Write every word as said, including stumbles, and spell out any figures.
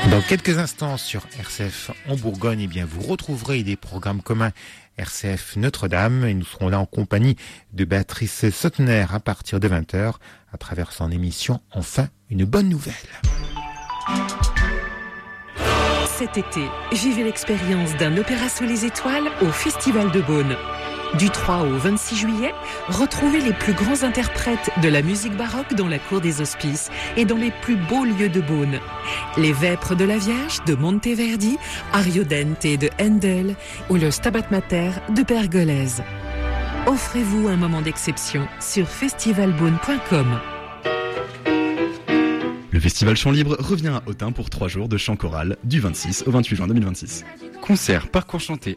Dans quelques instants sur R C F en Bourgogne, eh bien, vous retrouverez des programmes communs R C F Notre-Dame et nous serons là en compagnie de Béatrice Sotner à partir de vingt heures à travers son émission Enfin une bonne nouvelle. Cet été, vivez l'expérience d'un opéra sous les étoiles au Festival de Beaune. Du trois au vingt-six juillet, retrouvez les plus grands interprètes de la musique baroque dans la cour des Hospices et dans les plus beaux lieux de Beaune. Les Vêpres de la Vierge de Monteverdi, Ariodente de Handel ou le Stabat Mater de Pergolèse. Offrez-vous un moment d'exception sur festival beaune point com. Le Festival Chant Libre revient à Autun pour trois jours de chant choral du vingt-six au vingt-huit juin deux mille vingt-six. Concerts, parcours chantés,